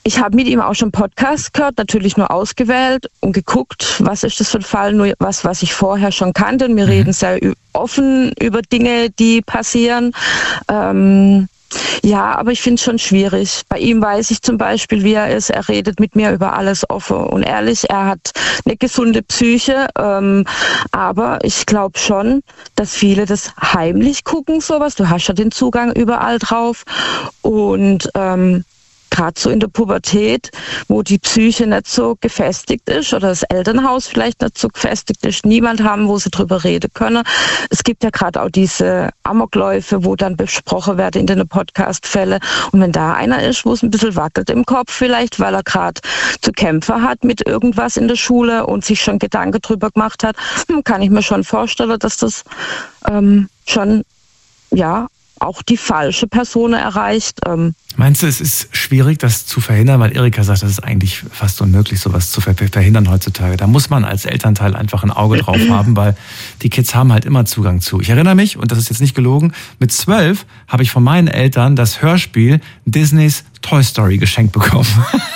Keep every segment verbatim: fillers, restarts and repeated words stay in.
ich habe mit ihm auch schon Podcasts gehört, natürlich nur ausgewählt und geguckt, was ist das für ein Fall, nur was, was ich vorher schon kannte. Und wir mhm. reden sehr offen über Dinge, die passieren. Ähm, ja, aber ich finde es schon schwierig. Bei ihm weiß ich zum Beispiel, wie er ist. Er redet mit mir über alles offen und ehrlich. Er hat eine gesunde Psyche, ähm, aber ich glaube schon, dass viele das heimlich gucken, sowas. Du hast ja den Zugang überall drauf und ähm, gerade so in der Pubertät, wo die Psyche nicht so gefestigt ist oder das Elternhaus vielleicht nicht so gefestigt ist, niemand haben, wo sie drüber reden können. Es gibt ja gerade auch diese Amokläufe, wo dann besprochen werden in den Podcast-Fällen. Und wenn da einer ist, wo es ein bisschen wackelt im Kopf vielleicht, weil er gerade zu kämpfen hat mit irgendwas in der Schule und sich schon Gedanken drüber gemacht hat, kann ich mir schon vorstellen, dass das ähm, schon, ja, auch die falsche Person erreicht. Ähm, Meinst du, es ist schwierig, das zu verhindern? Weil Erika sagt, das ist eigentlich fast unmöglich, sowas zu verhindern heutzutage. Da muss man als Elternteil einfach ein Auge drauf haben, weil die Kids haben halt immer Zugang zu. Ich erinnere mich, und das ist jetzt nicht gelogen, mit zwölf habe ich von meinen Eltern das Hörspiel Disneys Toy Story geschenkt bekommen.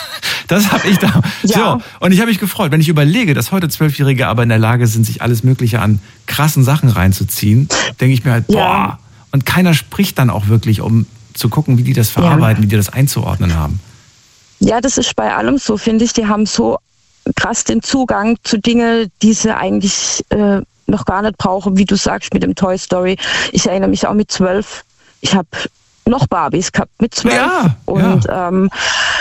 Das habe ich da. Ja. So, und ich habe mich gefreut, wenn ich überlege, dass heute Zwölfjährige aber in der Lage sind, sich alles Mögliche an krassen Sachen reinzuziehen, denke ich mir halt, ja. boah. Und keiner spricht dann auch wirklich, um zu gucken, wie die das verarbeiten, ja. wie die das einzuordnen haben. Ja, das ist bei allem so, finde ich. Die haben so krass den Zugang zu Dingen, die sie eigentlich äh, noch gar nicht brauchen, wie du sagst, mit dem Toy Story. Ich erinnere mich auch mit zwölf, ich habe noch Barbies gehabt mit zwölf. Ja, und ja. ähm,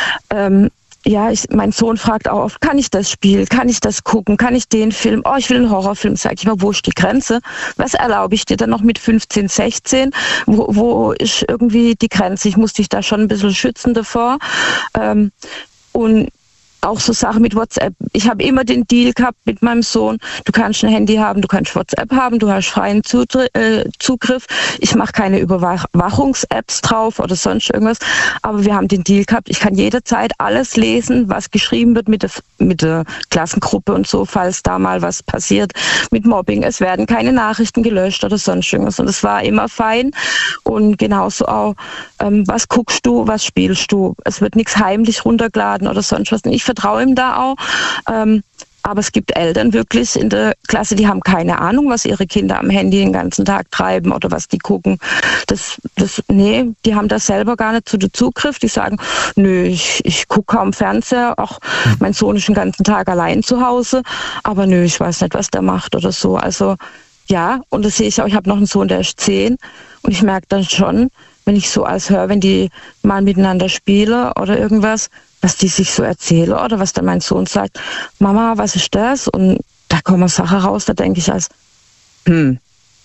ähm, Ja, ich, mein Sohn fragt auch oft, kann ich das Spiel, kann ich das gucken, kann ich den Film, oh, ich will einen Horrorfilm, sag ich mal, wo ist die Grenze? Was erlaube ich dir dann noch mit fünfzehn, sechzehn? Wo, wo ist irgendwie die Grenze? Ich muss dich da schon ein bisschen schützen davor. Ähm, und auch so Sachen mit WhatsApp. Ich habe immer den Deal gehabt mit meinem Sohn, du kannst ein Handy haben, du kannst WhatsApp haben, du hast freien Zutri- äh, Zugriff. Ich mache keine Überwachungs-Apps drauf oder sonst irgendwas, aber wir haben den Deal gehabt, ich kann jederzeit alles lesen, was geschrieben wird mit der, mit der Klassengruppe und so, falls da mal was passiert mit Mobbing. Es werden keine Nachrichten gelöscht oder sonst irgendwas und es war immer fein und genauso auch, ähm, was guckst du, was spielst du? Es wird nichts heimlich runtergeladen oder sonst was. Ich vertraue ihm da auch. Ähm, aber es gibt Eltern wirklich in der Klasse, die haben keine Ahnung, was ihre Kinder am Handy den ganzen Tag treiben oder was die gucken. Das, das, nee, die haben da selber gar nicht so den Zugriff. Die sagen, nö, ich, ich gucke kaum Fernseher. Auch mein Sohn ist den ganzen Tag allein zu Hause. Aber nö, ich weiß nicht, was der macht oder so. Also ja, und das sehe ich auch. Ich habe noch einen Sohn, der ist zehn. Und ich merke dann schon, wenn ich so als höre, wenn die mal miteinander spielen oder irgendwas, was die sich so erzählen oder was dann mein Sohn sagt, Mama, was ist das? Und da kommen Sachen raus, da denke ich als, hm.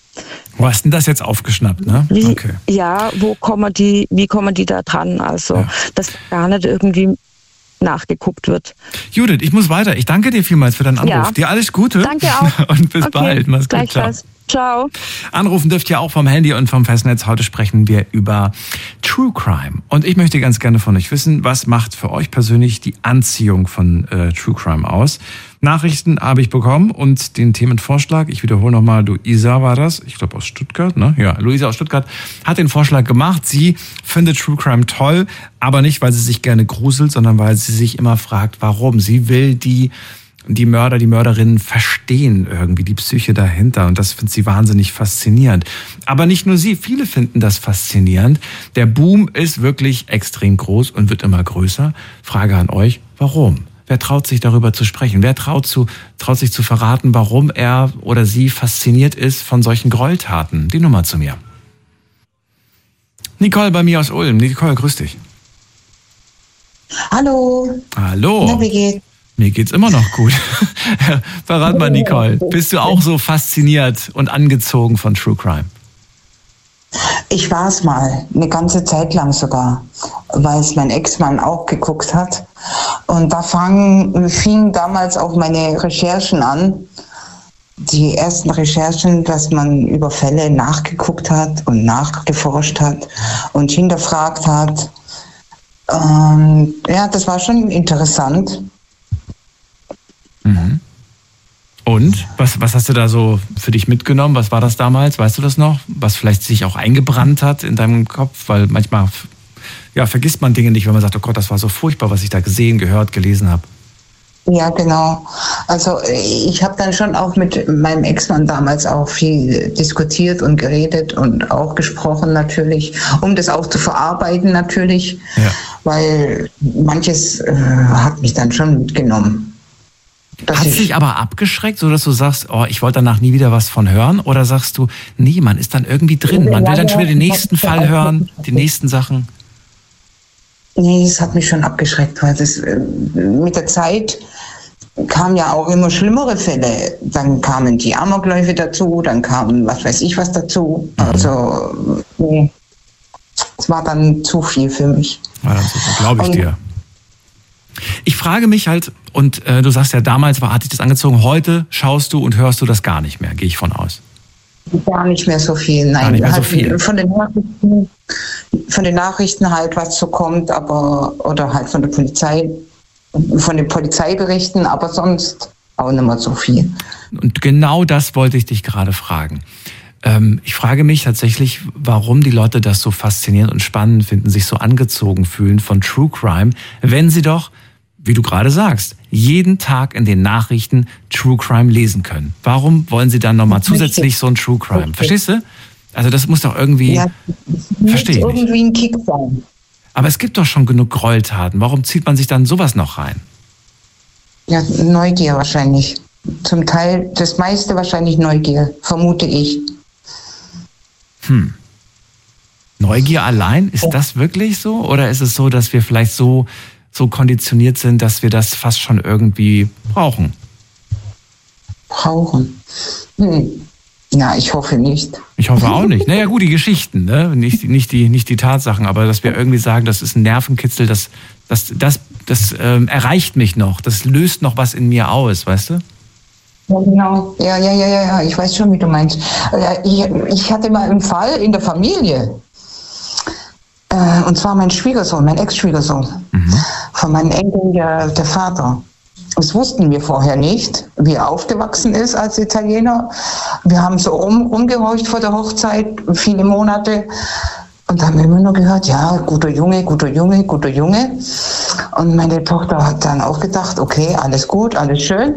Wo hast denn das jetzt aufgeschnappt, ne? Wie, okay. Ja, wo kommen die, wie kommen die da dran? Also, ja. Dass gar nicht irgendwie nachgeguckt wird. Judith, ich muss weiter. Ich danke dir vielmals für deinen Anruf. Ja. Dir alles Gute. Danke auch. Und bis okay. bald. Mach's gut. Ciao. Ciao. Anrufen dürft ihr auch vom Handy und vom Festnetz. Heute sprechen wir über True Crime. Und ich möchte ganz gerne von euch wissen, was macht für euch persönlich die Anziehung von äh, True Crime aus? Nachrichten habe ich bekommen und den Themenvorschlag, ich wiederhole nochmal, Luisa war das, ich glaube aus Stuttgart, ne? Ja, Luisa aus Stuttgart hat den Vorschlag gemacht. Sie findet True Crime toll, aber nicht, weil sie sich gerne gruselt, sondern weil sie sich immer fragt, warum. Sie will die die Mörder, die Mörderinnen verstehen irgendwie die Psyche dahinter und das findet sie wahnsinnig faszinierend. Aber nicht nur sie, viele finden das faszinierend. Der Boom ist wirklich extrem groß und wird immer größer. Frage an euch, warum? Wer traut sich darüber zu sprechen? Wer traut, zu, traut sich zu verraten, warum er oder sie fasziniert ist von solchen Gräueltaten? Die Nummer zu mir. Nicole bei mir aus Ulm. Nicole, grüß dich. Hallo. Hallo. Na, wie geht's? Mir geht's immer noch gut. Verrat mal, Nicole, bist du auch so fasziniert und angezogen von True Crime? Ich war es mal, eine ganze Zeit lang sogar, weil es mein Ex-Mann auch geguckt hat. Und da fang, fingen damals auch meine Recherchen an. Die ersten Recherchen, dass man über Fälle nachgeguckt hat und nachgeforscht hat und hinterfragt hat. Ähm, ja, das war schon interessant. Mhm. Und? Was, was hast du da so für dich mitgenommen? Was war das damals? Weißt du das noch? Was vielleicht sich auch eingebrannt hat in deinem Kopf? Weil manchmal ja, vergisst man Dinge nicht, wenn man sagt, oh Gott, das war so furchtbar, was ich da gesehen, gehört, gelesen habe. Ja, genau. Also ich habe dann schon auch mit meinem Ex-Mann damals auch viel diskutiert und geredet und auch gesprochen natürlich, um das auch zu verarbeiten natürlich, ja. Weil manches äh, hat mich dann schon mitgenommen. Hat es dich aber abgeschreckt, sodass du sagst, oh, ich wollte danach nie wieder was von hören? Oder sagst du, nee, man ist dann irgendwie drin, man will dann schon wieder den nächsten Fall hören, die nächsten Sachen? Nee, es hat mich schon abgeschreckt, weil das äh, mit der Zeit kamen ja auch immer schlimmere Fälle. Dann kamen die Amokläufe dazu, dann kamen was weiß ich was dazu. Mhm. Also, nee, es war dann zu viel für mich. Ja, das glaube ich und, dir. Ich frage mich halt, und äh, du sagst ja, damals war, hat dich das angezogen, heute schaust du und hörst du das gar nicht mehr, gehe ich von aus. Gar nicht mehr so viel, nein. Gar nicht mehr so halt viel. Von den Nachrichten, von den Nachrichten halt, was so kommt, aber, oder halt von der Polizei, von den Polizeiberichten, aber sonst auch nicht mehr so viel. Und genau das wollte ich dich gerade fragen. Ähm, ich frage mich tatsächlich, warum die Leute das so faszinierend und spannend finden, sich so angezogen fühlen von True Crime, wenn sie doch, wie du gerade sagst, jeden Tag in den Nachrichten True Crime lesen können. Warum wollen sie dann nochmal zusätzlich so ein True Crime? Okay. Verstehst du? Also das muss doch irgendwie, ja, verstehe ich nicht. Irgendwie ein Kick sein. Aber es gibt doch schon genug Gräueltaten. Warum zieht man sich dann sowas noch rein? Ja, Neugier wahrscheinlich. Zum Teil, das meiste wahrscheinlich Neugier, vermute ich. Hm. Neugier allein? Ist das wirklich so? Oder ist es so, dass wir vielleicht so, so konditioniert sind, dass wir das fast schon irgendwie brauchen? Brauchen? Hm. Ja, ich hoffe nicht. Ich hoffe auch nicht. Naja gut, die Geschichten, ne? nicht, nicht, die, nicht die Tatsachen, aber dass wir irgendwie sagen, das ist ein Nervenkitzel, das, das, das, das ähm, erreicht mich noch, das löst noch was in mir aus, weißt du? Ja, genau. Ja, ja, ja, ja, ich weiß schon, wie du meinst. Ich, ich hatte mal einen Fall in der Familie. Und zwar mein Schwiegersohn, mein Ex-Schwiegersohn. Mhm. Von meinen Enkeln der, der Vater. Das wussten wir vorher nicht, wie er aufgewachsen ist als Italiener. Wir haben so rum, rumgehorcht vor der Hochzeit, viele Monate. Und da haben wir immer nur gehört, ja, guter Junge, guter Junge, guter Junge. Und meine Tochter hat dann auch gedacht, okay, alles gut, alles schön.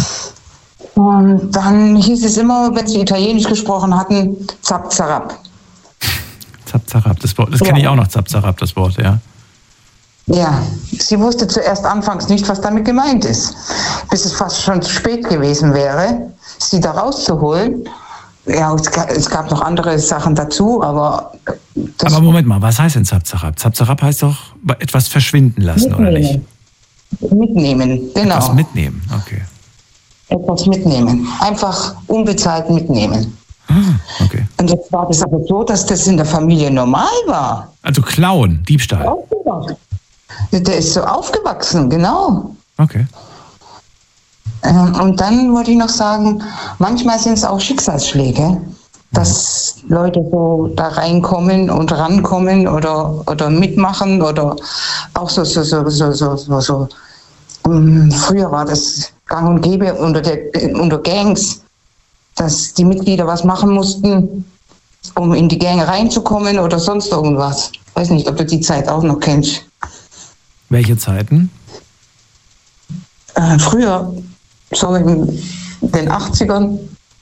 Und dann hieß es immer, wenn sie Italienisch gesprochen hatten, Zap, Zarab. Zap, Zarab, das, das kenne ich auch noch, Zap, Zarab, das Wort, ja. Ja, sie wusste zuerst anfangs nicht, was damit gemeint ist, bis es fast schon zu spät gewesen wäre, sie da rauszuholen. Ja, es gab, es gab noch andere Sachen dazu, aber... Das aber Moment mal, was heißt denn Zap, Zarab? Zap, Zarab heißt doch etwas verschwinden lassen, mitnehmen. Oder nicht? Mitnehmen, genau. Etwas mitnehmen, okay. Etwas mitnehmen, einfach unbezahlt mitnehmen. Ah, okay. Und jetzt war das aber so, dass das in der Familie normal war. Also klauen, Diebstahl. Aufgewachsen. Der ist so aufgewachsen, genau. Okay. Und dann wollte ich noch sagen, manchmal sind es auch Schicksalsschläge, dass ja. Leute so da reinkommen und rankommen oder, oder mitmachen oder auch so, so, so, so, so, so, so. Um, früher war das gang und gäbe unter, der, unter Gangs, dass die Mitglieder was machen mussten, um in die Gang reinzukommen oder sonst irgendwas. Ich weiß nicht, ob du die Zeit auch noch kennst. Welche Zeiten? Äh, früher, so in den achtzigern.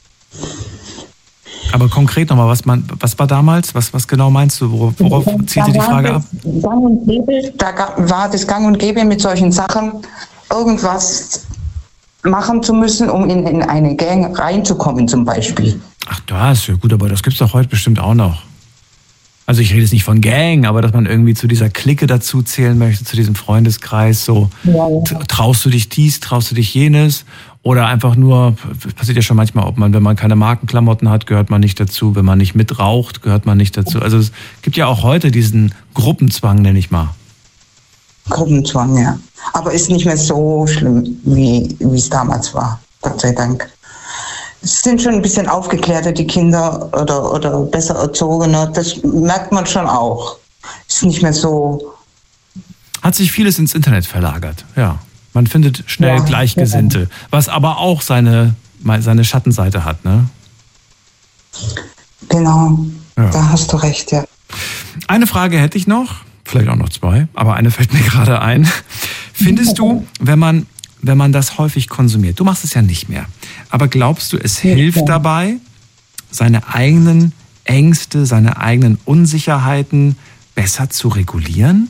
Aber konkret nochmal, was, man, was war damals? Was, was genau meinst du? Worauf, worauf zielte die Frage ab? Gang und Gäbe, da war das Gang und Gäbe mit solchen Sachen, irgendwas machen zu müssen, um in, in eine Gang reinzukommen zum Beispiel. Ach, das ist ja gut, aber das gibt es doch heute bestimmt auch noch. Also ich rede jetzt nicht von Gang, aber dass man irgendwie zu dieser Clique dazu zählen möchte, zu diesem Freundeskreis, so ja, ja. Traust du dich dies, traust du dich jenes oder einfach nur, passiert ja schon manchmal, ob man, wenn man keine Markenklamotten hat, gehört man nicht dazu, wenn man nicht mitraucht, gehört man nicht dazu. Also es gibt ja auch heute diesen Gruppenzwang, nenne ich mal. Gruppenzwang, ja. Aber ist nicht mehr so schlimm, wie wie es damals war, Gott sei Dank. Es sind schon ein bisschen aufgeklärter, die Kinder, oder, oder besser erzogener. Das merkt man schon auch. Ist nicht mehr so... Hat sich vieles ins Internet verlagert, ja. Man findet schnell ja, Gleichgesinnte, ja. Was aber auch seine, seine Schattenseite hat, ne? Genau, ja. Da hast du recht, ja. Eine Frage hätte ich noch. Vielleicht auch noch zwei, aber eine fällt mir gerade ein. Findest du, wenn man, wenn man das häufig konsumiert, du machst es ja nicht mehr, aber glaubst du, es hilft dabei, seine eigenen Ängste, seine eigenen Unsicherheiten besser zu regulieren?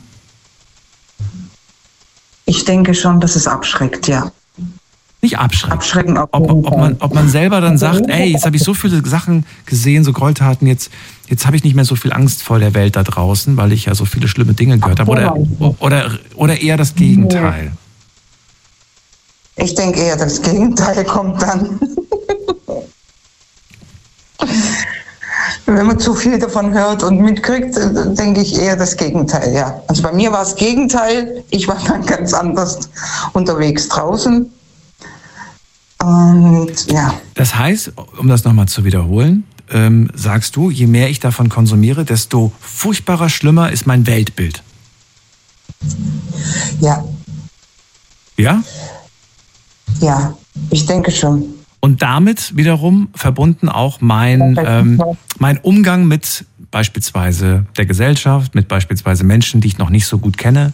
Ich denke schon, dass es abschreckt, ja. Nicht abschrecken. Abschrecken ob, ob, ob, man, ob man selber dann sagt, ey, jetzt habe ich so viele Sachen gesehen, so Gräueltaten, jetzt, jetzt habe ich nicht mehr so viel Angst vor der Welt da draußen, weil ich ja so viele schlimme Dinge gehört habe. Oder, oder, oder eher das Gegenteil? Ich denke eher, das Gegenteil kommt dann. Wenn man zu viel davon hört und mitkriegt, denke ich eher das Gegenteil, ja. Also bei mir war es Gegenteil. Ich war dann ganz anders unterwegs draußen. Und ja. Das heißt, um das nochmal zu wiederholen, ähm, sagst du, je mehr ich davon konsumiere, desto furchtbarer, schlimmer ist mein Weltbild. Ja. Ja? Ja, ich denke schon. Und damit wiederum verbunden auch mein, ähm, mein Umgang mit beispielsweise der Gesellschaft, mit beispielsweise Menschen, die ich noch nicht so gut kenne?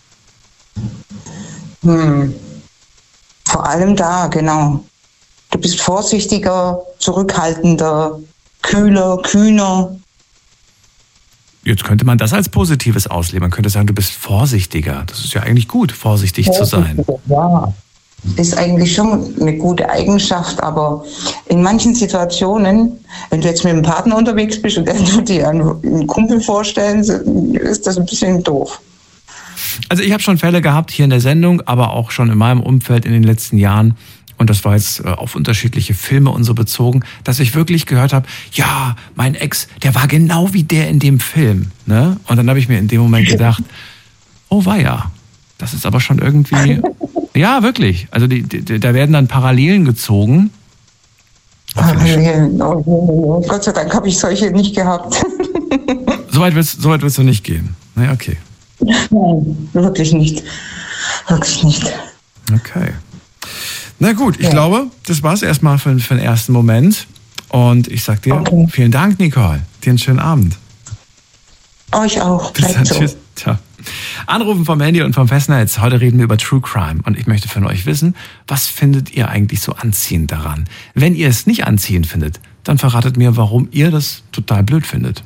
Hm. Vor allem da, genau. Du bist vorsichtiger, zurückhaltender, kühler, kühner. Jetzt könnte man das als Positives ausleben. Man könnte sagen, du bist vorsichtiger. Das ist ja eigentlich gut, vorsichtig zu sein. Ja, ist eigentlich schon eine gute Eigenschaft, aber in manchen Situationen, wenn du jetzt mit einem Partner unterwegs bist und der tut dir einen Kumpel vorstellen, ist das ein bisschen doof. Also ich habe schon Fälle gehabt hier in der Sendung, aber auch schon in meinem Umfeld in den letzten Jahren, und das war jetzt auf unterschiedliche Filme und so bezogen, dass ich wirklich gehört habe, ja, mein Ex, der war genau wie der in dem Film. Ne? Und dann habe ich mir in dem Moment gedacht, oh weia, das ist aber schon irgendwie... Ja, wirklich. Also die, die, da werden dann Parallelen gezogen. Parallelen, oh, oh, oh. Gott sei Dank habe ich solche nicht gehabt. Soweit willst, so weit willst du nicht gehen? Na, okay. Nein, wirklich nicht. Wirklich nicht. Okay. Na gut, ich ja. glaube, das war es erstmal für, für den ersten Moment. Und ich sag dir, okay. Vielen Dank, Nicole. Dir einen schönen Abend. Euch auch. Bis dann, so. Tschüss. Ciao. Anrufen vom Handy und vom Festnetz. Heute reden wir über True Crime. Und ich möchte von euch wissen, was findet ihr eigentlich so anziehend daran? Wenn ihr es nicht anziehend findet, dann verratet mir, warum ihr das total blöd findet.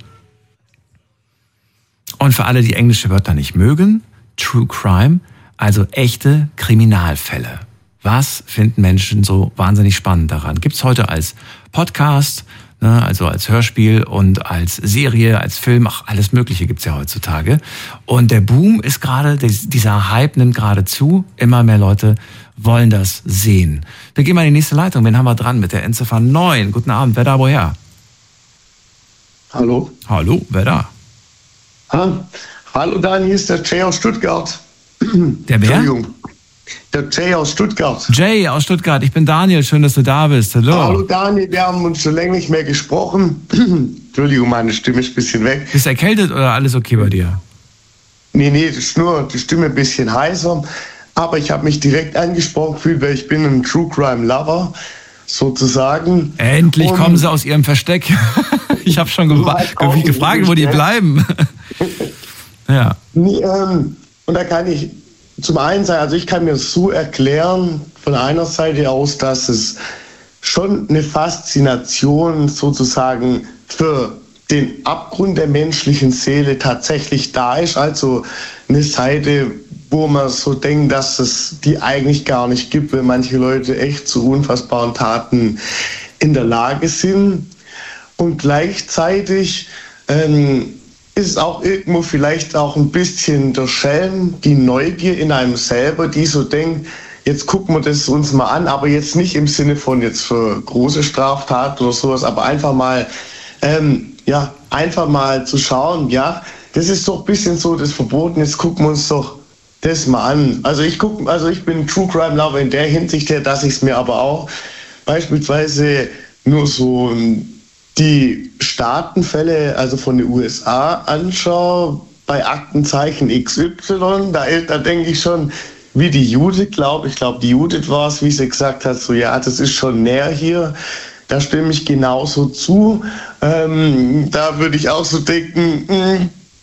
Und für alle, die englische Wörter nicht mögen, True Crime, also echte Kriminalfälle. Was finden Menschen so wahnsinnig spannend daran? Gibt's heute als Podcast, ne, also als Hörspiel und als Serie, als Film, ach, alles Mögliche gibt's ja heutzutage. Und der Boom ist gerade, dieser Hype nimmt gerade zu. Immer mehr Leute wollen das sehen. Wir gehen mal in die nächste Leitung. Wen haben wir dran mit der Endziffer neun? Guten Abend, wer da, woher? Hallo. Hallo, wer da? Ha? Hallo Dani, hier ist der Jay aus Stuttgart. Der wer? Entschuldigung. Der Jay aus Stuttgart. Jay aus Stuttgart, ich bin Daniel, schön, dass du da bist. Hallo. Hallo Daniel, wir haben uns schon länger nicht mehr gesprochen. Entschuldigung, meine Stimme ist ein bisschen weg. Bist du erkältet oder alles okay bei dir? Nee, nee, das ist nur die Stimme ein bisschen heiser. Aber ich habe mich direkt angesprochen gefühlt, weil ich bin ein True Crime Lover, sozusagen. Endlich Und kommen sie aus ihrem Versteck. Ich habe schon ge- gefragt, wo die bleiben. Ja. Nee, ähm, und da kann ich zum einen sagen, also ich kann mir so erklären, von einer Seite aus, dass es schon eine Faszination sozusagen für den Abgrund der menschlichen Seele tatsächlich da ist. Also eine Seite, wo man so denkt, dass es die eigentlich gar nicht gibt, weil manche Leute echt zu unfassbaren Taten in der Lage sind. Und gleichzeitig ähm, ist es auch irgendwo vielleicht auch ein bisschen der Schelm, die Neugier in einem selber, die so denkt, jetzt gucken wir das uns mal an, aber jetzt nicht im Sinne von jetzt für große Straftaten oder sowas, aber einfach mal, ähm, ja, einfach mal zu schauen, ja, das ist doch ein bisschen so das Verboten, jetzt gucken wir uns doch das mal an. Also ich gucke, also ich bin True Crime Lover in der Hinsicht her, dass ich es mir aber auch beispielsweise nur so die Staatenfälle, also von den U S A anschaue, bei Aktenzeichen X Y, da, da denke ich schon, wie die Judith, glaube ich, glaube die Judith war es, wie sie gesagt hat, so ja, das ist schon näher hier, da stimme ich genauso zu. Ähm, da würde ich auch so denken, mh,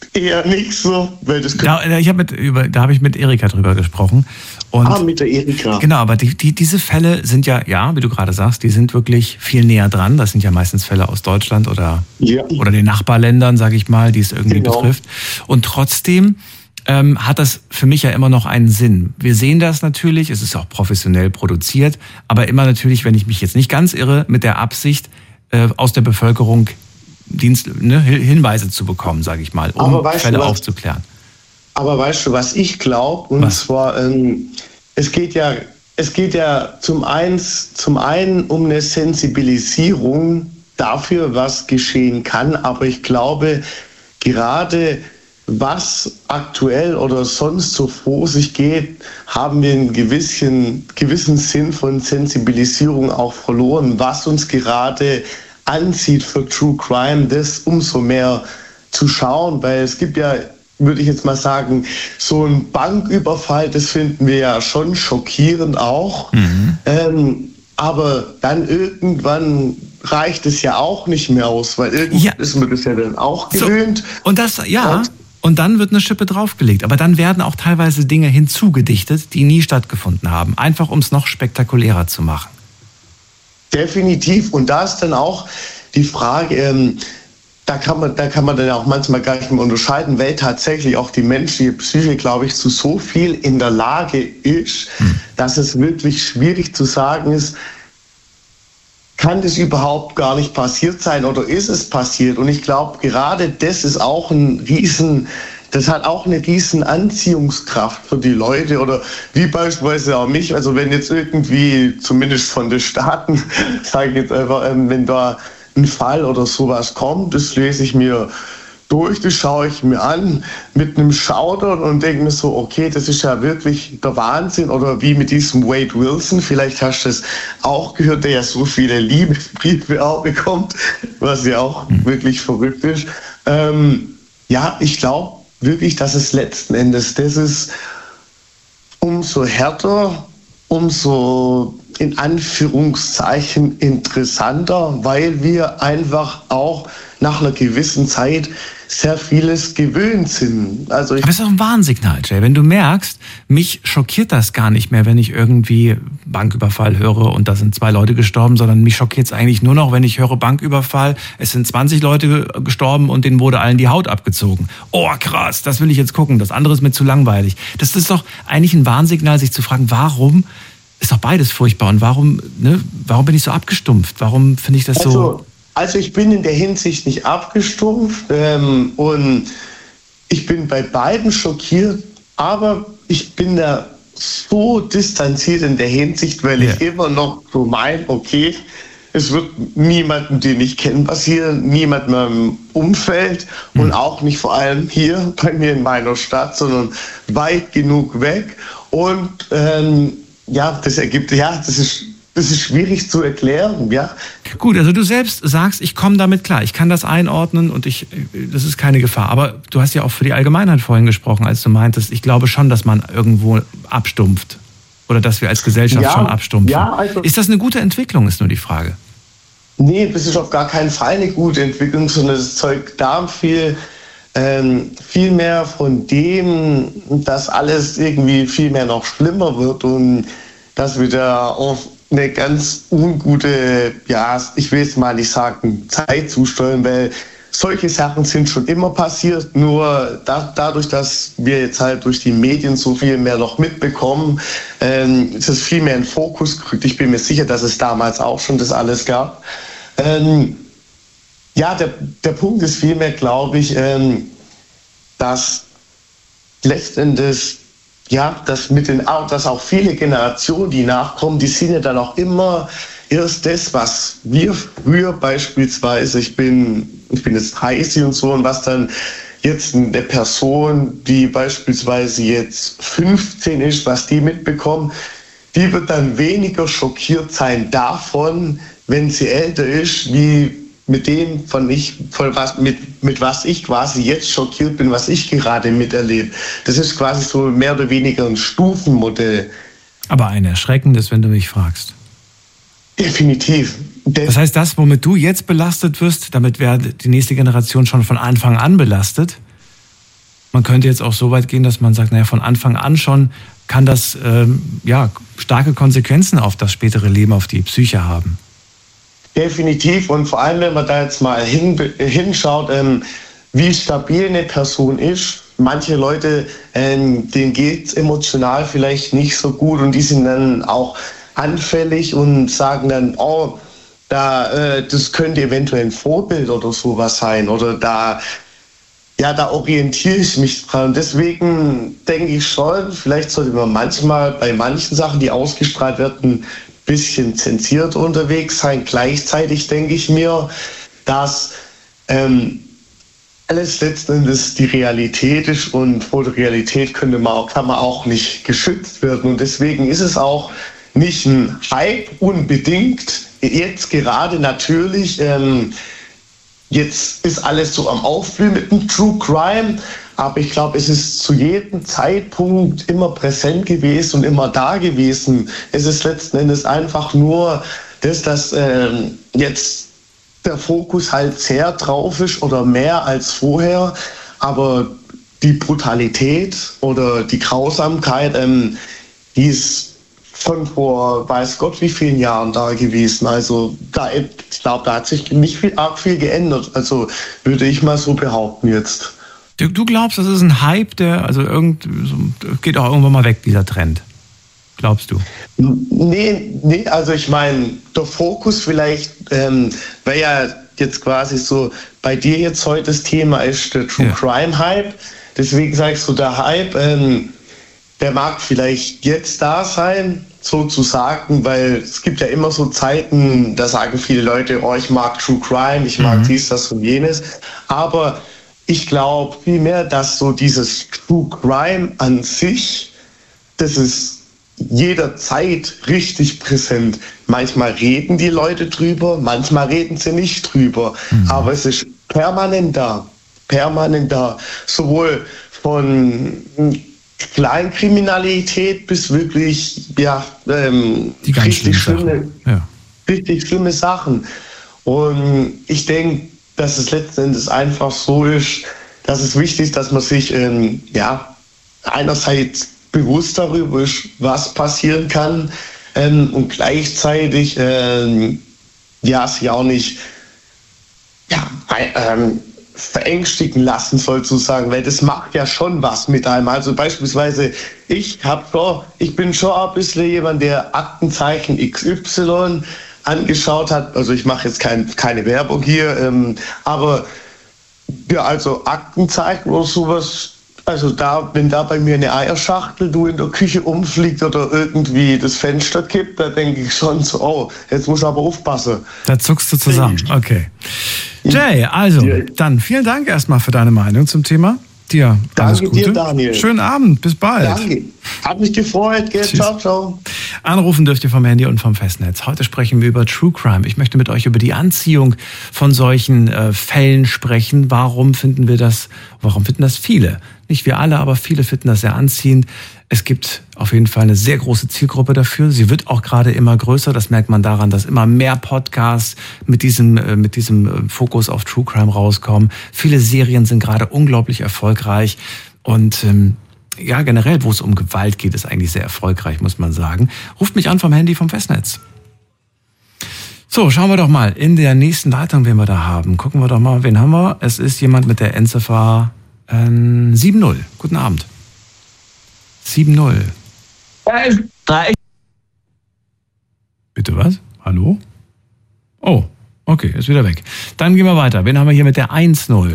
Eher nicht so. Weil das da ich hab mit, über, da habe ich mit Erika drüber gesprochen. Und ah, mit der Erika. Genau, aber die, die, diese Fälle sind ja, ja, wie du gerade sagst, die sind wirklich viel näher dran. Das sind ja meistens Fälle aus Deutschland oder, ja. oder den Nachbarländern, sage ich mal, die es irgendwie genau. betrifft. Und trotzdem ähm, hat das für mich ja immer noch einen Sinn. Wir sehen das natürlich, es ist auch professionell produziert, aber immer natürlich, wenn ich mich jetzt nicht ganz irre, mit der Absicht, äh, aus der Bevölkerung Dienst, ne, Hinweise zu bekommen, sage ich mal, um Fälle aufzuklären. Aber weißt du, was ich glaube? Und was? zwar, ähm, es geht ja, es geht ja zum, eins, zum einen um eine Sensibilisierung dafür, was geschehen kann. Aber ich glaube, gerade was aktuell oder sonst so vor sich geht, haben wir einen gewissen, gewissen Sinn von Sensibilisierung auch verloren, was uns gerade anzieht für True Crime, das umso mehr zu schauen, weil es gibt ja, würde ich jetzt mal sagen, so ein Banküberfall, das finden wir ja schon schockierend auch, mhm. ähm, aber dann irgendwann reicht es ja auch nicht mehr aus, weil irgendwann ja. ist man das ja dann auch gewöhnt. So, und das, ja, und, und dann wird eine Schippe draufgelegt, aber dann werden auch teilweise Dinge hinzugedichtet, die nie stattgefunden haben, einfach um es noch spektakulärer zu machen. Definitiv. Und da ist dann auch die Frage, ähm, da kann man, da kann man dann auch manchmal gar nicht mehr unterscheiden, weil tatsächlich auch die menschliche Psyche, glaube ich, zu so viel in der Lage ist, hm. dass es wirklich schwierig zu sagen ist, kann das überhaupt gar nicht passiert sein oder ist es passiert? Und ich glaube, gerade das ist auch ein riesen Das hat auch eine riesen Anziehungskraft für die Leute oder wie beispielsweise auch mich. Also wenn jetzt irgendwie, zumindest von den Staaten, sage ich jetzt einfach, wenn da ein Fall oder sowas kommt, das lese ich mir durch, das schaue ich mir an mit einem Schaudern und denke mir so, okay, das ist ja wirklich der Wahnsinn. Oder wie mit diesem Wade Wilson, vielleicht hast du das auch gehört, der ja so viele Liebesbriefe auch bekommt, was ja auch wirklich verrückt ist. Ähm, ja, ich glaube, wirklich, dass es letzten Endes das ist, umso härter, umso in Anführungszeichen interessanter, weil wir einfach auch nach einer gewissen Zeit sehr vieles gewöhnt sind. Also ich Aber das ist auch ein Warnsignal, Jay. Wenn du merkst, mich schockiert das gar nicht mehr, wenn ich irgendwie Banküberfall höre und da sind zwei Leute gestorben, sondern mich schockiert es eigentlich nur noch, wenn ich höre Banküberfall, es sind zwanzig Leute gestorben und denen wurde allen die Haut abgezogen. Oh krass, das will ich jetzt gucken, das andere ist mir zu langweilig. Das ist doch eigentlich ein Warnsignal, sich zu fragen, warum ist doch beides furchtbar und warum, ne, warum bin ich so abgestumpft? Warum finde ich das also, so... Also ich bin in der Hinsicht nicht abgestumpft ähm, und ich bin bei beiden schockiert, aber ich bin da so distanziert in der Hinsicht, weil ja. ich immer noch so meine, okay, es wird niemandem, den ich kenne, passieren, niemandem im Umfeld mhm. und auch nicht vor allem hier bei mir in meiner Stadt, sondern weit genug weg. Und ähm, ja, das ergibt, ja, das ist... Das ist schwierig zu erklären, ja. Gut, also du selbst sagst, ich komme damit klar, ich kann das einordnen und ich, das ist keine Gefahr. Aber du hast ja auch für die Allgemeinheit vorhin gesprochen, als du meintest, ich glaube schon, dass man irgendwo abstumpft oder dass wir als Gesellschaft ja, schon abstumpfen. Ja, also ist das eine gute Entwicklung, ist nur die Frage. Nee, das ist auf gar keinen Fall eine gute Entwicklung, sondern es zeugt da viel, ähm, viel mehr von dem, dass alles irgendwie viel mehr noch schlimmer wird und dass wir da auf eine ganz ungute, ja, ich will es mal nicht sagen, Zeit zusteuern, weil solche Sachen sind schon immer passiert, nur da, dadurch, dass wir jetzt halt durch die Medien so viel mehr noch mitbekommen, ähm, ist es viel mehr in den Fokus gerückt. Ich bin mir sicher, dass es damals auch schon das alles gab. Ähm, ja, der, der Punkt ist vielmehr, glaube ich, ähm, dass letztendlich ja, dass mit den, dass auch viele Generationen, die nachkommen, die sind ja dann auch immer erst das, was wir früher beispielsweise, ich bin, ich bin jetzt dreißig und so, und was dann jetzt eine Person, die beispielsweise jetzt fünfzehn ist, was die mitbekommen, die wird dann weniger schockiert sein davon, wenn sie älter ist, wie mit dem, von ich, von was, mit, mit was ich quasi jetzt schockiert bin, was ich gerade miterlebe. Das ist quasi so mehr oder weniger ein Stufenmodell. Aber ein erschreckendes, wenn du mich fragst. Definitiv. Das heißt, das, womit du jetzt belastet wirst, damit wäre die nächste Generation schon von Anfang an belastet? man könnte jetzt auch so weit gehen, dass man sagt, naja, von Anfang an schon kann das ähm, ja, starke Konsequenzen auf das spätere Leben, auf die Psyche haben. Definitiv. Und vor allem, wenn man da jetzt mal hin, hinschaut, ähm, wie stabil eine Person ist. Manche Leute, ähm, denen geht es emotional vielleicht nicht so gut und die sind dann auch anfällig und sagen dann, oh, da, äh, das könnte eventuell ein Vorbild oder sowas sein oder da, ja, da orientiere ich mich dran. Und deswegen denke ich schon, vielleicht sollte man manchmal bei manchen Sachen, die ausgestrahlt werden, ein bisschen zensiert unterwegs sein. Gleichzeitig denke ich mir, dass ähm, alles letzten Endes die Realität ist und vor der Realität könnte man, kann man auch nicht geschützt werden. Und deswegen ist es auch nicht ein Hype unbedingt. Jetzt gerade natürlich, ähm, jetzt ist alles so am Aufblühen mit dem True Crime, aber ich glaube, es ist zu jedem Zeitpunkt immer präsent gewesen und immer da gewesen. Es ist letzten Endes einfach nur das, dass ähm, jetzt der Fokus halt sehr drauf ist oder mehr als vorher, aber die Brutalität oder die Grausamkeit, ähm, die ist schon vor weiß Gott wie vielen Jahren da gewesen. Also da, ich glaube, da hat sich nicht viel, arg viel geändert. Also würde ich mal so behaupten jetzt. Du, du glaubst, das ist ein Hype, der also irgend, so, geht auch irgendwann mal weg, dieser Trend? Glaubst du? Nee, nee, also ich meine, der Fokus vielleicht, ähm, weil ja jetzt quasi so bei dir jetzt heute das Thema ist, der True ja. Crime Hype. Deswegen sagst du, der Hype, ähm, der mag vielleicht jetzt da sein, sozusagen, weil es gibt ja immer so Zeiten, da sagen viele Leute, oh, ich mag True Crime, ich mag mhm. dies, das und jenes. Aber ich glaube vielmehr, dass so dieses True Crime an sich, das ist jederzeit richtig präsent. Manchmal reden die Leute drüber, manchmal reden sie nicht drüber. Mhm. Aber es ist permanent da. Permanent da. Sowohl von Kleinkriminalität bis wirklich, ja, ähm, die ganz richtig schlimme, ja. richtig schlimme Sachen. Und ich denke, dass es letzten Endes einfach so ist, dass es wichtig ist, dass man sich, ähm, ja, einerseits bewusst darüber ist, was passieren kann, ähm, und gleichzeitig ähm, ja, sich auch nicht ja, ähm, verängstigen lassen, sozusagen, weil das macht ja schon was mit einem. Also beispielsweise, ich hab schon, ich bin schon ein bisschen jemand, der Aktenzeichen X Y angeschaut hat. Also ich mache jetzt kein, keine Werbung hier, ähm, aber ja, also Aktenzeichen oder sowas. Also da, wenn da bei mir eine Eierschachtel du in der Küche umfliegt oder irgendwie das Fenster kippt, da denke ich schon so, oh, jetzt muss aber aufpassen. Da zuckst du zusammen, okay. Jay, also, dann vielen Dank erstmal für deine Meinung zum Thema. Dir alles Danke Gute. dir, Daniel. Schönen Abend, bis bald. Danke, hat mich gefreut, gell? Ciao, ciao. Anrufen dürft ihr vom Handy und vom Festnetz. Heute sprechen wir über True Crime. Ich möchte mit euch über die Anziehung von solchen äh, Fällen sprechen. Warum finden wir das, warum finden das viele? Nicht wir alle, aber viele finden das sehr anziehend. Es gibt auf jeden Fall eine sehr große Zielgruppe dafür. Sie wird auch gerade immer größer. Das merkt man daran, dass immer mehr Podcasts mit diesem, mit diesem Fokus auf True Crime rauskommen. Viele Serien sind gerade unglaublich erfolgreich. Und ähm, ja, generell, wo es um Gewalt geht, ist eigentlich sehr erfolgreich, muss man sagen. Ruft mich an vom Handy, vom Festnetz. So, schauen wir doch mal in der nächsten Leitung, wen wir da haben. Gucken wir doch mal, wen haben wir? Es ist jemand mit der Endziffer ähm, sieben null. Guten Abend. sieben null. Bitte was? Hallo? Oh, okay, ist wieder weg. Dann gehen wir weiter. Wen haben wir hier mit der eins null?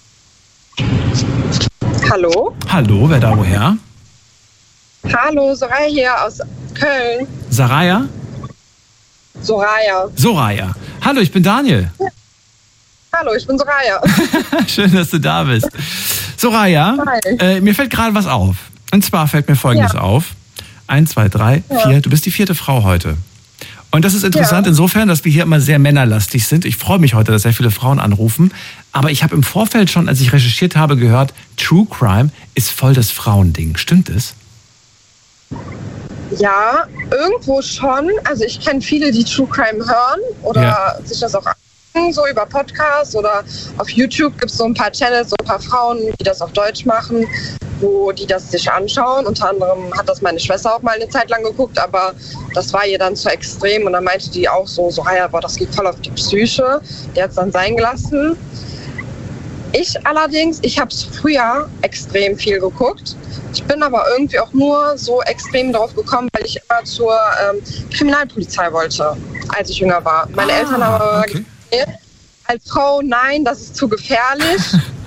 Hallo? Hallo, wer da woher? Hallo, Soraya hier aus Köln. Saraya? Soraya. Soraya. Hallo, ich bin Daniel. Hallo, ich bin Soraya. Schön, dass du da bist. Soraya, äh, mir fällt gerade was auf. Und zwar fällt mir Folgendes ja. auf. Eins, zwei, drei, ja. vier. Du bist die vierte Frau heute. Und das ist interessant ja. insofern, dass wir hier immer sehr männerlastig sind. Ich freue mich heute, dass sehr viele Frauen anrufen. Aber ich habe im Vorfeld schon, als ich recherchiert habe, gehört, True Crime ist voll das Frauending. Stimmt es? Ja, irgendwo schon. Also ich kenne viele, die True Crime hören oder ja. sich das auch gucken, so über Podcasts oder auf YouTube gibt es so ein paar Channels, so ein paar Frauen, die das auf Deutsch machen, wo die das sich anschauen. Unter anderem hat das meine Schwester auch mal eine Zeit lang geguckt, aber das war ihr dann zu extrem und dann meinte die auch so, so, ja, boah, das geht voll auf die Psyche. Die hat es dann sein gelassen. Ich allerdings, ich habe es früher extrem viel geguckt. Ich bin aber irgendwie auch nur so extrem drauf gekommen, weil ich immer zur ähm, Kriminalpolizei wollte, als ich jünger war. Meine ah, Eltern haben okay. gesagt, als Frau, nein, das ist zu gefährlich.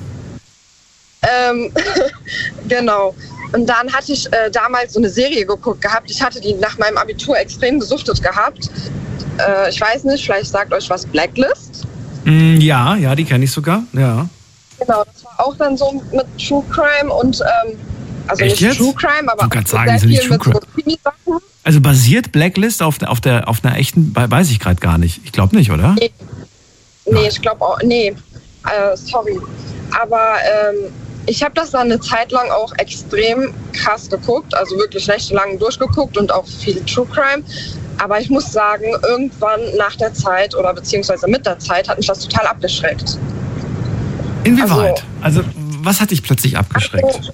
ähm, genau. Und dann hatte ich äh, damals so eine Serie geguckt gehabt. Ich hatte die nach meinem Abitur extrem gesuchtet gehabt. Äh, ich weiß nicht, vielleicht sagt euch was Blacklist. Mm, ja, ja, die kenne ich sogar, ja. Genau, das war auch dann so mit True Crime und, ähm, also Echt nicht jetzt? True Crime, aber auch sagen, sehr viel nicht mit True Crime. So also basiert Blacklist auf, auf, der, auf einer echten, weiß ich gerade gar nicht. Ich glaube nicht, oder? Nee, nee ja. ich glaube auch, nee, äh, sorry. Aber ähm, ich habe das dann eine Zeit lang auch extrem krass geguckt, also wirklich nächtelang durchgeguckt und auch viel True Crime. Aber ich muss sagen, irgendwann nach der Zeit oder beziehungsweise mit der Zeit hat mich das total abgeschreckt. Inwieweit? Also, also was hat dich plötzlich abgeschreckt? Also,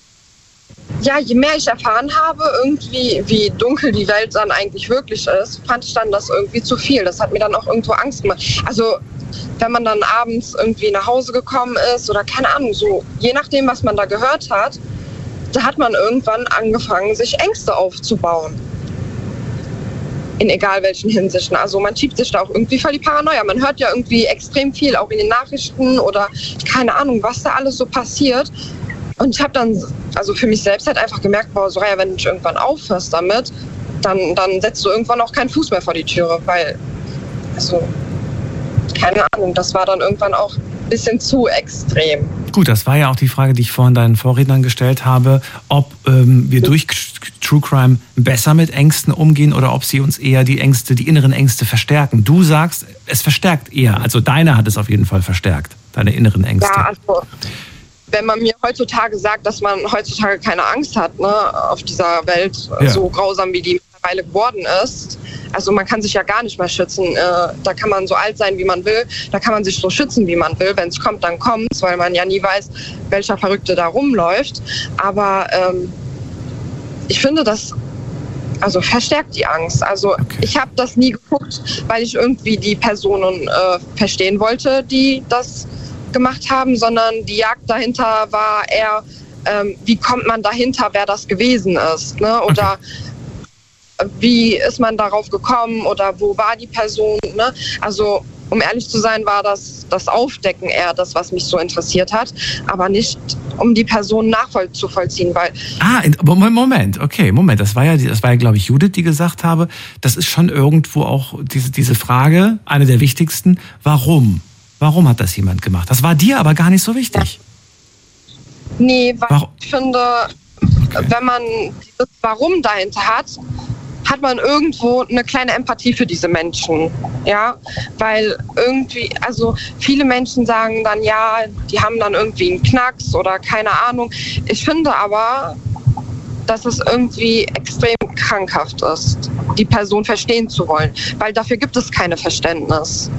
ja, je mehr ich erfahren habe, irgendwie, wie dunkel die Welt dann eigentlich wirklich ist, fand ich dann das irgendwie zu viel. Das hat mir dann auch irgendwo Angst gemacht. Also, wenn man dann abends irgendwie nach Hause gekommen ist oder keine Ahnung, so, je nachdem, was man da gehört hat, da hat man irgendwann angefangen, sich Ängste aufzubauen. In egal welchen Hinsichten. Also man schiebt sich da auch irgendwie voll die Paranoia. Man hört ja irgendwie extrem viel, auch in den Nachrichten oder keine Ahnung, was da alles so passiert. Und ich habe dann, also für mich selbst halt einfach gemerkt, boah, Soraya, wenn du irgendwann aufhörst damit, dann, dann setzt du irgendwann auch keinen Fuß mehr vor die Türe, weil, also, keine Ahnung, das war dann irgendwann auch ein bisschen zu extrem. Gut, das war ja auch die Frage, die ich vorhin deinen Vorrednern gestellt habe, ob ähm, wir durch True Crime besser mit Ängsten umgehen oder ob sie uns eher die Ängste, die inneren Ängste verstärken. Du sagst, es verstärkt eher, also deine hat es auf jeden Fall verstärkt, deine inneren Ängste. Ja, also wenn man mir heutzutage sagt, dass man heutzutage keine Angst hat, ne, auf dieser Welt, ja. so grausam wie die mittlerweile geworden ist, also man kann sich ja gar nicht mehr schützen. Äh, da kann man so alt sein, wie man will. Da kann man sich so schützen, wie man will. Wenn es kommt, dann kommt es, weil man ja nie weiß, welcher Verrückte da rumläuft. Aber ähm, ich finde, das also verstärkt die Angst. Also okay. Ich habe das nie geguckt, weil ich irgendwie die Personen äh, verstehen wollte, die das gemacht haben, sondern die Jagd dahinter war eher, ähm, wie kommt man dahinter, wer das gewesen ist, ne? Oder okay. Wie ist man darauf gekommen oder wo war die Person? Ne? Also um ehrlich zu sein, war das das Aufdecken eher das, was mich so interessiert hat, aber nicht um die Person nachzuvollziehen, weil... Ah, Moment, okay, Moment, das war ja, das war ja, glaube ich, Judith, die gesagt habe, das ist schon irgendwo auch diese, diese Frage, eine der wichtigsten, warum? Warum hat das jemand gemacht? Das war dir aber gar nicht so wichtig. Nee, weil warum? Ich finde, okay. wenn man dieses Warum dahinter hat, hat man irgendwo eine kleine Empathie für diese Menschen, ja, weil irgendwie, also viele Menschen sagen dann, ja, die haben dann irgendwie einen Knacks oder keine Ahnung. Ich finde aber, dass es irgendwie extrem krankhaft ist, die Person verstehen zu wollen, weil dafür gibt es keine Verständnis.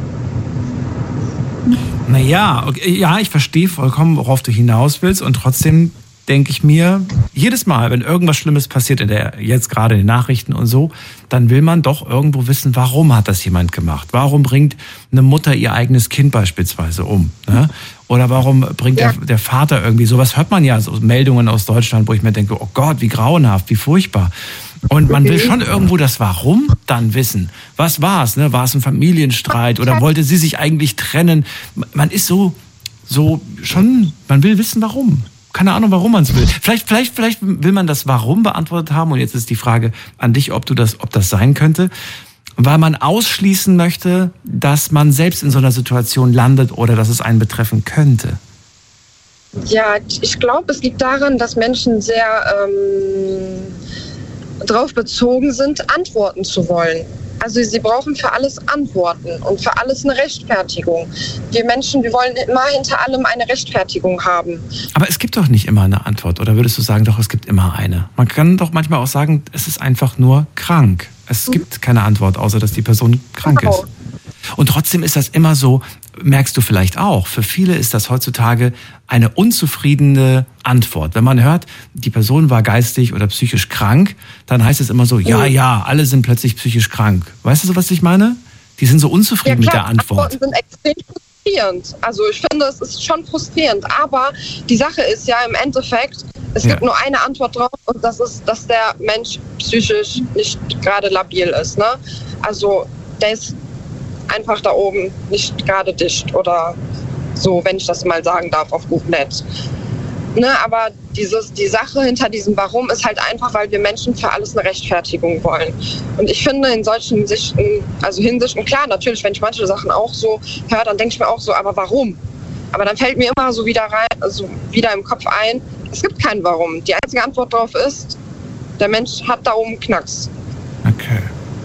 Naja, okay, ja, ich verstehe vollkommen, worauf du hinaus willst und trotzdem denke ich mir, jedes Mal, wenn irgendwas Schlimmes passiert, in der, jetzt gerade in den Nachrichten und so, dann will man doch irgendwo wissen, warum hat das jemand gemacht? Warum bringt eine Mutter ihr eigenes Kind beispielsweise um? Ne? Oder warum bringt ja. der, der Vater irgendwie, sowas hört man ja, so Meldungen aus Deutschland, wo ich mir denke, oh Gott, wie grauenhaft, wie furchtbar. Und man will schon irgendwo das Warum dann wissen. Was war es? Ne? War es ein Familienstreit oder wollte sie sich eigentlich trennen? Man ist so, so schon, man will wissen, warum. Keine Ahnung, warum man es will. Vielleicht, vielleicht, vielleicht will man das Warum beantwortet haben. Und jetzt ist die Frage an dich, ob du das, ob das sein könnte. Weil man ausschließen möchte, dass man selbst in so einer Situation landet oder dass es einen betreffen könnte. Ja, ich glaube, es liegt daran, dass Menschen sehr ähm, darauf bezogen sind, antworten zu wollen. Also sie brauchen für alles Antworten und für alles eine Rechtfertigung. Wir Menschen, wir wollen immer hinter allem eine Rechtfertigung haben. Aber es gibt doch nicht immer eine Antwort, oder würdest du sagen, doch, es gibt immer eine? Man kann doch manchmal auch sagen, es ist einfach nur krank. Es mhm. gibt keine Antwort, außer dass die Person krank genau. ist. Und trotzdem ist das immer so, merkst du vielleicht auch, für viele ist das heutzutage eine unzufriedene Antwort. Wenn man hört, die Person war geistig oder psychisch krank, dann heißt es immer so, ja, ja, alle sind plötzlich psychisch krank. Weißt du so, was ich meine? Die sind so unzufrieden ja, klar, mit der Antwort. Antworten sind extrem frustrierend. Also ich finde, es ist schon frustrierend. Aber die Sache ist ja im Endeffekt, es ja. gibt nur eine Antwort drauf und das ist, dass der Mensch psychisch nicht gerade labil ist. Ne? Also der ist einfach da oben nicht gerade dicht oder so, wenn ich das mal sagen darf, auf gut nett. Ne, aber dieses, die Sache hinter diesem Warum ist halt einfach, weil wir Menschen für alles eine Rechtfertigung wollen. Und ich finde in solchen Sichten, also Hinsichten, klar, natürlich, wenn ich manche Sachen auch so höre, dann denke ich mir auch so, aber warum? Aber dann fällt mir immer so wieder rein, also wieder im Kopf ein, es gibt kein Warum. Die einzige Antwort darauf ist, der Mensch hat da oben Knacks. Okay.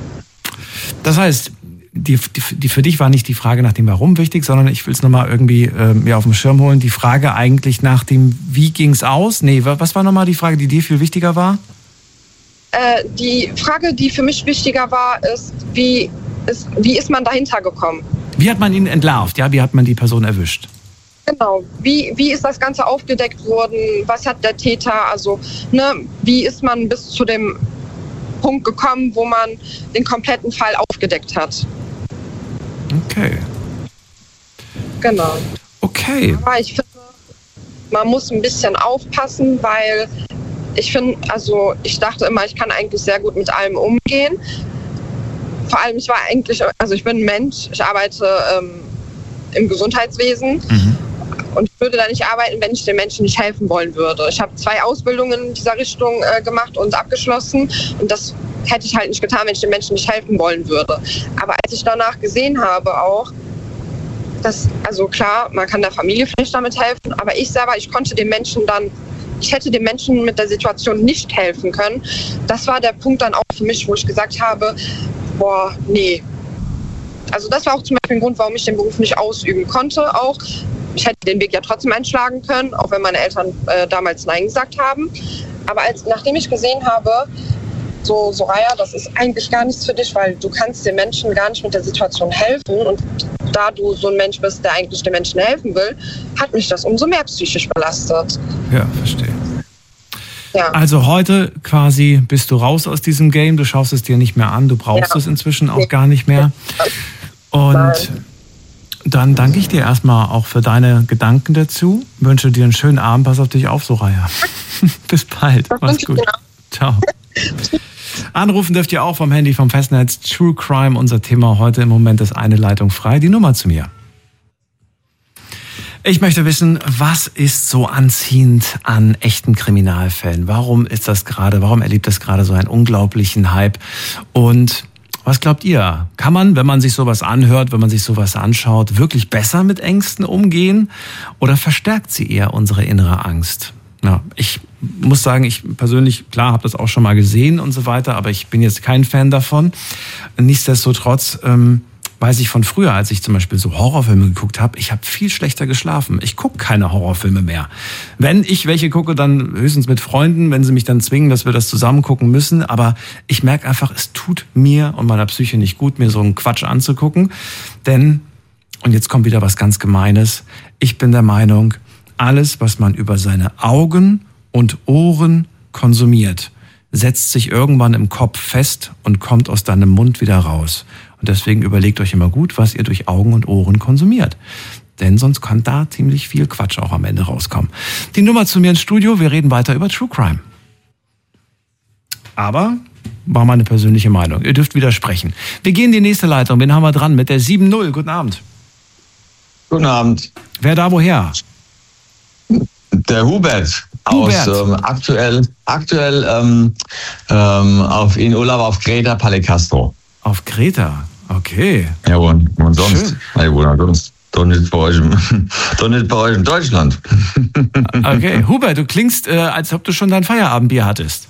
Das heißt, Die, die, die für dich war nicht die Frage nach dem Warum wichtig, sondern ich will es nochmal irgendwie äh, mir auf den Schirm holen. Die Frage eigentlich nach dem Wie ging's aus? Nee, was war nochmal die Frage, die dir viel wichtiger war? Äh, die Frage, die für mich wichtiger war, ist wie, ist, wie ist man dahinter gekommen? Wie hat man ihn entlarvt? Ja, wie hat man die Person erwischt? Genau. Wie, wie ist das Ganze aufgedeckt worden? Was hat der Täter? Also, ne, wie ist man bis zu dem Punkt gekommen, wo man den kompletten Fall aufgedeckt hat? Okay. Genau. Okay. Aber ich finde, man muss ein bisschen aufpassen, weil ich finde, also ich dachte immer, ich kann eigentlich sehr gut mit allem umgehen. Vor allem, ich war eigentlich, also ich bin ein Mensch, ich arbeite ähm, im Gesundheitswesen. Mhm. Und ich würde da nicht arbeiten, wenn ich den Menschen nicht helfen wollen würde. Ich habe zwei Ausbildungen in dieser Richtung äh, gemacht und abgeschlossen. Und das hätte ich halt nicht getan, wenn ich den Menschen nicht helfen wollen würde. Aber als ich danach gesehen habe auch, dass, also klar, man kann der Familie vielleicht damit helfen, aber ich selber, ich konnte den Menschen dann, ich hätte den Menschen mit der Situation nicht helfen können. Das war der Punkt dann auch für mich, wo ich gesagt habe, boah, nee. Also das war auch zum Beispiel ein Grund, warum ich den Beruf nicht ausüben konnte auch. Ich hätte den Weg ja trotzdem einschlagen können, auch wenn meine Eltern äh, damals Nein gesagt haben. Aber als, nachdem ich gesehen habe, so, Soraya, das ist eigentlich gar nichts für dich, weil du kannst den Menschen gar nicht mit der Situation helfen. Und da du so ein Mensch bist, der eigentlich den Menschen helfen will, hat mich das umso mehr psychisch belastet. Ja, verstehe. Ja. Also heute quasi bist du raus aus diesem Game, du schaust es dir nicht mehr an, du brauchst ja. es inzwischen auch gar nicht mehr. Und Nein. Dann danke ich dir erstmal auch für deine Gedanken dazu. Wünsche dir einen schönen Abend. Pass auf dich auf, Soraya. Bis bald. Mach's gut. Ciao. Anrufen dürft ihr auch vom Handy, vom Festnetz. True Crime, unser Thema heute. Im Moment ist eine Leitung frei. Die Nummer zu mir. Ich möchte wissen, was ist so anziehend an echten Kriminalfällen? Warum ist das gerade, warum erlebt das gerade so einen unglaublichen Hype? Und was glaubt ihr? Kann man, wenn man sich sowas anhört, wenn man sich sowas anschaut, wirklich besser mit Ängsten umgehen? Oder verstärkt sie eher unsere innere Angst? Ja, ich muss sagen, ich persönlich, klar, habe das auch schon mal gesehen und so weiter, aber ich bin jetzt kein Fan davon. Nichtsdestotrotz ähm, weiß ich von früher, als ich zum Beispiel so Horrorfilme geguckt habe, ich habe viel schlechter geschlafen. Ich gucke keine Horrorfilme mehr. Wenn ich welche gucke, dann höchstens mit Freunden, wenn sie mich dann zwingen, dass wir das zusammen gucken müssen. Aber ich merke einfach, es tut mir und meiner Psyche nicht gut, mir so einen Quatsch anzugucken. Denn, und jetzt kommt wieder was ganz Gemeines, ich bin der Meinung, alles, was man über seine Augen und Ohren konsumiert, setzt sich irgendwann im Kopf fest und kommt aus deinem Mund wieder raus. Und deswegen überlegt euch immer gut, was ihr durch Augen und Ohren konsumiert. Denn sonst kann da ziemlich viel Quatsch auch am Ende rauskommen. Die Nummer zu mir ins Studio, wir reden weiter über True Crime. Aber war meine persönliche Meinung. Ihr dürft widersprechen. Wir gehen in die nächste Leitung. Wen haben wir dran? Mit der sieben null. Guten Abend. Guten Abend. Wer da woher? Der Hubert. Hubert. Aus ähm, aktuell, aktuell ähm, ähm, auf, in Urlaub auf Kreta, Palecastro. Auf Kreta? Okay. Ja, und, und sonst? Ja, und sonst. Doch nicht bei euch, doch nicht bei euch in Deutschland. Okay. Hubert, du klingst, äh, als ob du schon dein Feierabendbier hattest.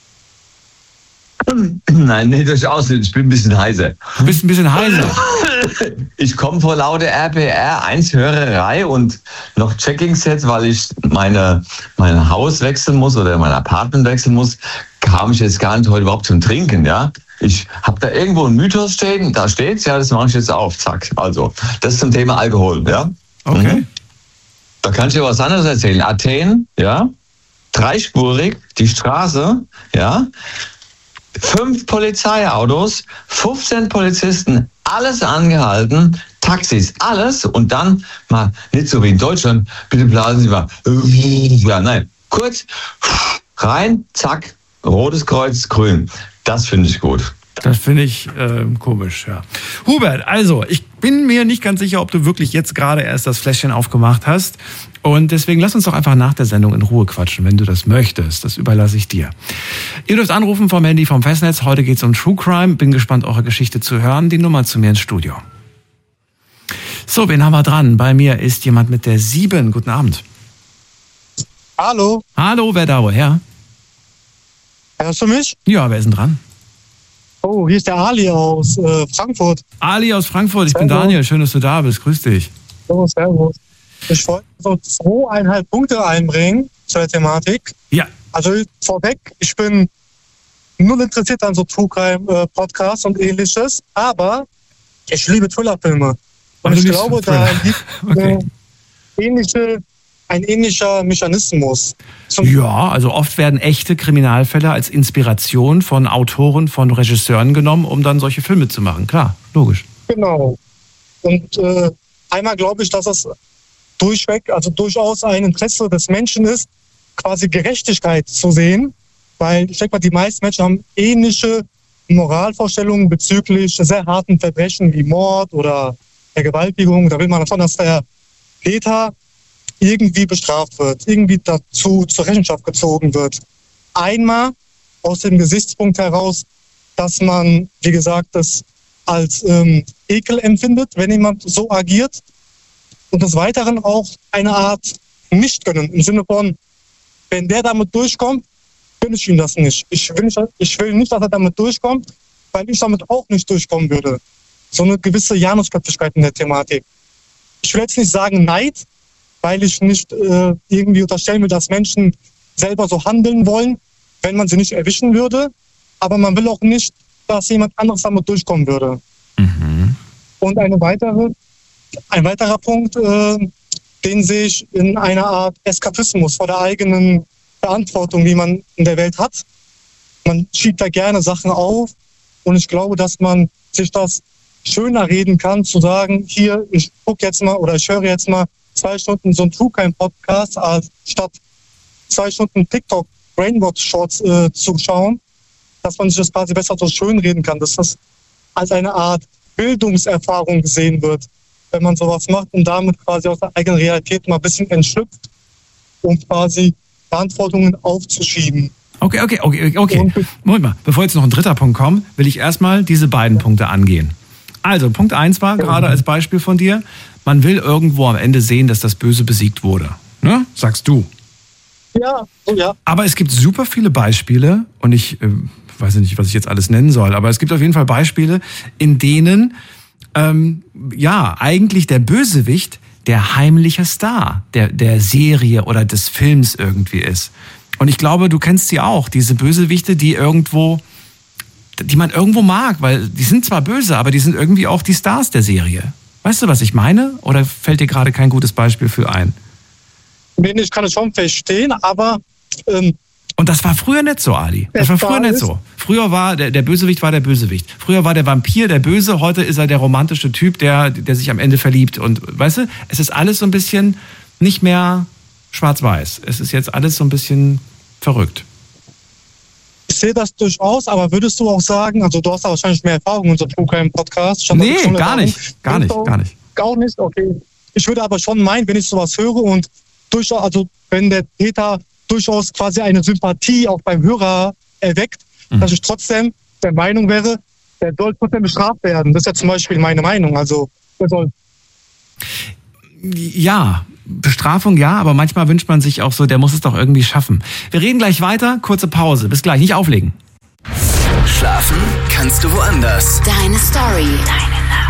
Nein, nee, durchaus nicht. Ich bin ein bisschen heiser. Du bist ein bisschen heiser. Ich komme vor lauter R P R eins Hörerei und noch Checking-Sets, weil ich meine, mein Haus wechseln muss oder mein Apartment wechseln muss, kam ich jetzt gar nicht heute überhaupt zum Trinken, ja. ich habe da irgendwo einen Mythos stehen, da steht's, ja, das mache ich jetzt auf, zack. Also, das zum Thema Alkohol, ja. Okay. Mhm. Da kann ich dir was anderes erzählen. Athen, ja, dreispurig, die Straße, ja, fünf Polizeiautos, fünfzehn Polizisten, alles angehalten, Taxis, alles und dann mal nicht so wie in Deutschland, bitte blasen Sie mal. Ja, nein, kurz rein, zack, rotes Kreuz, grün. Das finde ich gut. Das finde ich äh, komisch, ja. Hubert, also, ich bin mir nicht ganz sicher, ob du wirklich jetzt gerade erst das Fläschchen aufgemacht hast. Und deswegen lass uns doch einfach nach der Sendung in Ruhe quatschen, wenn du das möchtest. Das überlasse ich dir. Ihr dürft anrufen vom Handy vom Festnetz. Heute geht es um True Crime. Bin gespannt, eure Geschichte zu hören. Die Nummer zu mir ins Studio. So, wen haben wir dran? Bei mir ist jemand mit der sieben. Guten Abend. Hallo. Hallo, wer da woher? Hörst du mich? Ja, wer ist denn dran? Oh, hier ist der Ali aus äh, Frankfurt. Ali aus Frankfurt, ich servus. bin Daniel. Schön, dass du da bist. Grüß dich. So, servus. Ich wollte so zweieinhalb Punkte einbringen zur Thematik. Ja. Also vorweg, ich bin null interessiert an so True Crime äh, Podcasts und ähnliches, aber ich liebe Thriller-Filme. Und ich glaube, da liegt okay. äh, ähnliche ein ähnlicher Mechanismus. Zum ja, also oft werden echte Kriminalfälle als Inspiration von Autoren, von Regisseuren genommen, um dann solche Filme zu machen. Klar, logisch. Genau. Und äh, einmal glaube ich, dass das durchweg, also durchaus ein Interesse des Menschen ist, quasi Gerechtigkeit zu sehen, weil ich denke mal, die meisten Menschen haben ähnliche Moralvorstellungen bezüglich sehr harten Verbrechen wie Mord oder Vergewaltigung. Da will man davon, dass der Täter irgendwie bestraft wird, irgendwie dazu zur Rechenschaft gezogen wird. Einmal aus dem Gesichtspunkt heraus, dass man, wie gesagt, das als ähm, Ekel empfindet, wenn jemand so agiert. Und des Weiteren auch eine Art Nicht-Gönnen im Sinne von, wenn der damit durchkommt, gönne ich ihm das nicht. Ich will nicht, ich will nicht, dass er damit durchkommt, weil ich damit auch nicht durchkommen würde. So eine gewisse Janusköpfigkeit in der Thematik. Ich will jetzt nicht sagen Neid, weil ich nicht äh, irgendwie unterstellen will, dass Menschen selber so handeln wollen, wenn man sie nicht erwischen würde. Aber man will auch nicht, dass jemand anderes damit durchkommen würde. Mhm. Und eine weitere, ein weiterer Punkt, äh, den sehe ich in einer Art Eskapismus vor der eigenen Verantwortung, die man in der Welt hat. Man schiebt da gerne Sachen auf und ich glaube, dass man sich das schöner reden kann, zu sagen, hier, ich gucke jetzt mal oder ich höre jetzt mal zwei Stunden so einen True Crime Podcast, als statt zwei Stunden TikTok Brainwash Shorts äh, zu schauen, dass man sich das quasi besser so schön reden kann, dass das als eine Art Bildungserfahrung gesehen wird, wenn man sowas macht und damit quasi aus der eigenen Realität mal ein bisschen entschlüpft, um quasi Verantwortungen aufzuschieben. Okay, okay, okay, okay. Moment mal, bevor jetzt noch ein dritter Punkt kommt, will ich erstmal diese beiden Punkte angehen. Also, Punkt eins war gerade als Beispiel von dir, man will irgendwo am Ende sehen, dass das Böse besiegt wurde. Ne? Sagst du. Ja, ja. Aber es gibt super viele Beispiele, und ich äh, weiß nicht, was ich jetzt alles nennen soll, aber es gibt auf jeden Fall Beispiele, in denen ähm, ja eigentlich der Bösewicht der heimliche Star der, der Serie oder des Films irgendwie ist. Und ich glaube, du kennst sie auch, diese Bösewichte, die irgendwo, die man irgendwo mag, weil die sind zwar böse, aber die sind irgendwie auch die Stars der Serie. Weißt du, was ich meine? Oder fällt dir gerade kein gutes Beispiel für ein? Nee, ich kann es schon verstehen, aber... Ähm, und das war früher nicht so, Ali. Das war früher nicht so. Früher war der, der Bösewicht war der Bösewicht. Früher war der Vampir der Böse, heute ist er der romantische Typ, der, der sich am Ende verliebt. Und weißt du, es ist alles so ein bisschen nicht mehr schwarz-weiß. Es ist jetzt alles so ein bisschen verrückt. Ich sehe das durchaus, aber würdest du auch sagen, also du hast da wahrscheinlich mehr Erfahrung in unserem True Crime Podcast. Schon nee, schon gar nicht, gar nicht, gar nicht. Gar nicht, okay. Ich würde aber schon meinen, wenn ich sowas höre und durchaus, also wenn der Täter durchaus quasi eine Sympathie auch beim Hörer erweckt, mhm. dass ich trotzdem der Meinung wäre, der soll trotzdem bestraft werden. Das ist ja zum Beispiel meine Meinung. Also der soll. Ja, Bestrafung ja, aber manchmal wünscht man sich auch so, der muss es doch irgendwie schaffen. Wir reden gleich weiter, kurze Pause. Bis gleich, nicht auflegen. Schlafen kannst du woanders. Deine Story. Deine